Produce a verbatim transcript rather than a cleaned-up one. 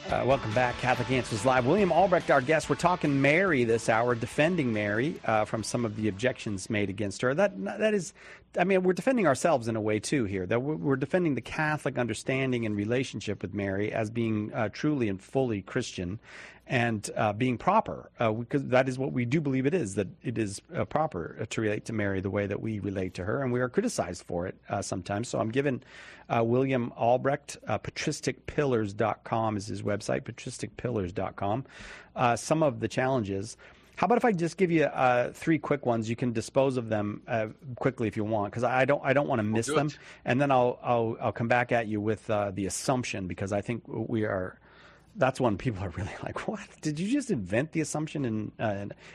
Uh, welcome back, Catholic Answers Live. William Albrecht, our guest. We're talking Mary this hour, defending Mary uh, from some of the objections made against her. That that is, I mean, we're defending ourselves in a way too here. That we're, we're defending the Catholic understanding and relationship with Mary as being uh, truly and fully Christian, and uh, being proper, uh, because that is what we do believe it is. That it is uh, proper to relate to Mary the way that we relate to her, and we are criticized for it uh, sometimes. So I'm giving uh, William Albrecht, uh, patristic pillars dot com is his website, patristic pillars dot com. Uh, some of the challenges. How about if I just give you uh, three quick ones? You can dispose of them uh, quickly if you want, because I don't I don't want to miss them. It. And then I'll I'll I'll come back at you with uh, the assumption, because I think we are. That's when people are really like, "What? Did you just invent the assumption in uh,